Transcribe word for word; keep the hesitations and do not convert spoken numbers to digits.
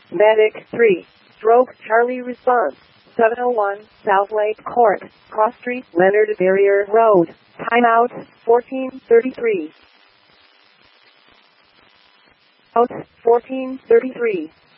Medic three. Stroke Charlie response. seven oh one South Lake Court, Cross Street, Leonard Barrier Road. Timeout, fourteen thirty-three. Out, fourteen thirty-three.